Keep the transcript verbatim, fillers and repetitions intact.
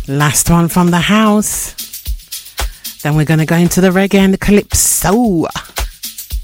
Last one from the house. Then we're going to go into the reggae and the calypso.